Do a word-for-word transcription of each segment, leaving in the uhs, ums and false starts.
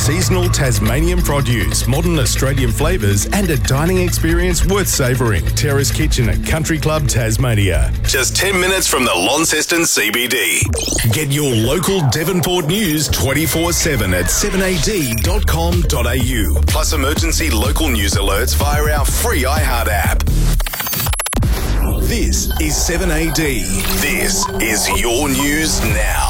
Seasonal Tasmanian produce, modern Australian flavours and a dining experience worth savouring. Terrace Kitchen at Country Club Tasmania. Just ten minutes from the Launceston C B D. Get your local Devonport news twenty-four seven at seven a d dot com dot a u. Plus emergency local news alerts via our free iHeart app. This is seven A D. This is your news now.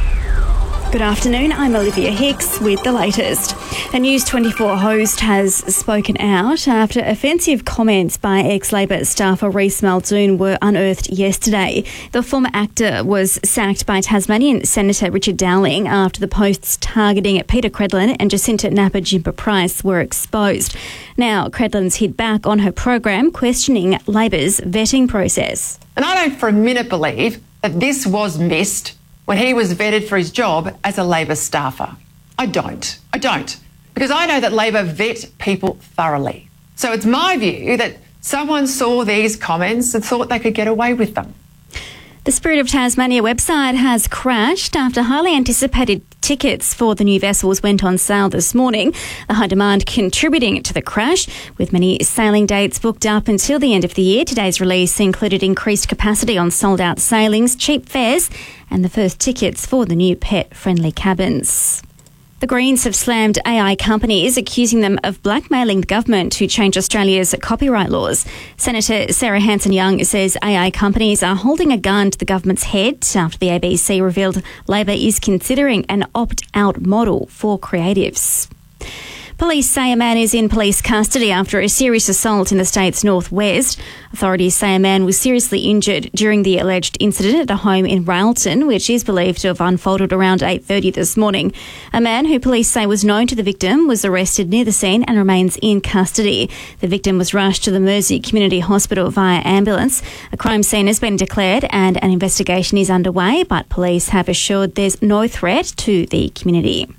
Good afternoon, I'm Olivia Hicks with the latest. A News twenty-four host has spoken out after offensive comments by ex-Labor staffer Reece Muldoon were unearthed yesterday. The former actor was sacked by Tasmanian Senator Richard Dowling after the posts targeting Peter Credlin and Jacinta Naparjimpa-Price were exposed. Now, Credlin's hit back on her program, questioning Labor's vetting process. And I don't for a minute believe that this was missed when he was vetted for his job as a Labor staffer. I don't. I don't. Because I know that Labor vet people thoroughly. So it's my view that someone saw these comments and thought they could get away with them. The Spirit of Tasmania website has crashed after highly anticipated tickets for the new vessels went on sale this morning. The high demand contributing to the crash, with many sailing dates booked up until the end of the year. Today's release included increased capacity on sold-out sailings, cheap fares, and the first tickets for the new pet-friendly cabins. The Greens have slammed A I companies, accusing them of blackmailing the government to change Australia's copyright laws. Senator Sarah Hanson-Young says A I companies are holding a gun to the government's head after the A B C revealed Labor is considering an opt-out model for creatives. Police say a man is in police custody after a serious assault in the state's northwest. Authorities say a man was seriously injured during the alleged incident at a home in Railton, which is believed to have unfolded around eight thirty this morning. A man who police say was known to the victim was arrested near the scene and remains in custody. The victim was rushed to the Mersey Community Hospital via ambulance. A crime scene has been declared and an investigation is underway, but police have assured there's no threat to the community.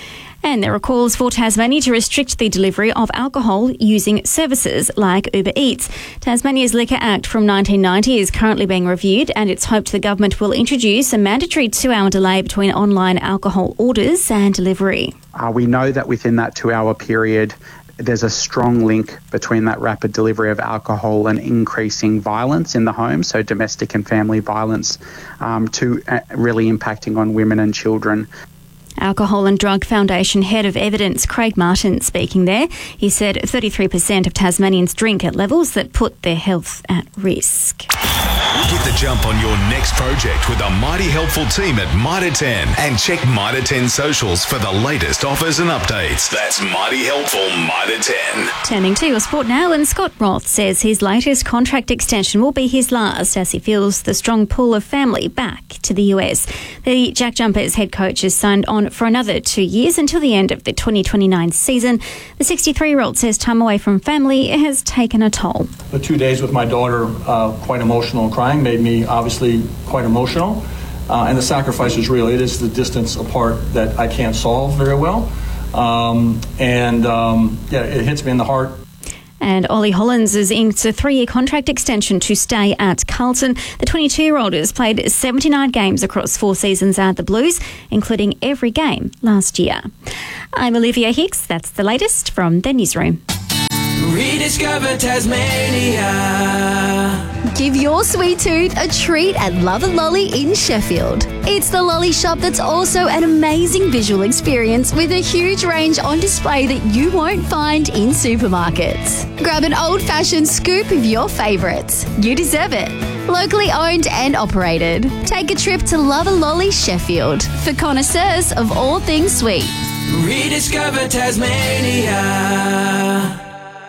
And there are calls for Tasmania to restrict the delivery of alcohol using services like Uber Eats. Tasmania's Liquor Act from nineteen ninety is currently being reviewed, and it's hoped the government will introduce a mandatory two-hour delay between online alcohol orders and delivery. Uh, we know that within that two-hour period, there's a strong link between that rapid delivery of alcohol and increasing violence in the home, so domestic and family violence, um, to uh, really impacting on women and children. Alcohol and Drug Foundation Head of Evidence Craig Martin speaking there. He said thirty-three percent of Tasmanians drink at levels that put their health at risk. Get the jump on your next project with a mighty helpful team at Mitre ten, and check Mitre ten socials for the latest offers and updates. That's mighty helpful Mitre ten. Turning to your sport now, and Scott Roth says his latest contract extension will be his last as he feels the strong pull of family back to the U S. The Jack Jumpers head coach has signed on for another two years until the end of the twenty twenty-nine season. The sixty-three-year-old says time away from family has taken a toll. The two days with my daughter, uh, quite emotional and crying, made me obviously quite emotional. Uh, and the sacrifice is real. It is the distance apart that I can't solve very well. Um, and um, yeah, it hits me in the heart. And Ollie Hollins has inked a three-year contract extension to stay at Carlton. The twenty-two-year-old has played seventy-nine games across four seasons at the Blues, including every game last year. I'm Olivia Hicks. That's the latest from the newsroom. Rediscover Tasmania. Give your sweet tooth a treat at Love and Lolly in Sheffield. It's the lolly shop that's also an amazing visual experience with a huge range on display that you won't find in supermarkets. Grab an old-fashioned scoop of your favourites. You deserve it. Locally owned and operated. Take a trip to Love and Lolly Sheffield for connoisseurs of all things sweet. Rediscover Tasmania.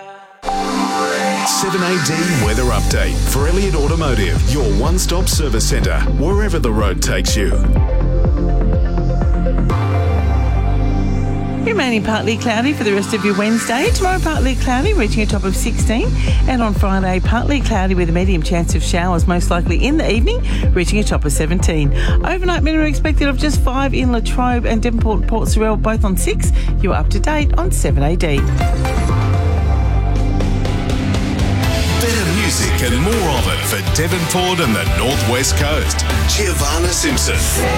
seven A D Weather Update for Elliott Automotive, your one-stop service centre, wherever the road takes you. Remaining partly cloudy for the rest of your Wednesday. Tomorrow partly cloudy, reaching a top of sixteen. And on Friday, partly cloudy with a medium chance of showers, most likely in the evening, reaching a top of seventeen. Overnight minimum expected of just five in Latrobe and Devonport and Port Sorell, both on six. You're up to date on seven A D. Better music and more of it for Devonport and the North West Coast. Giovanna Simpson.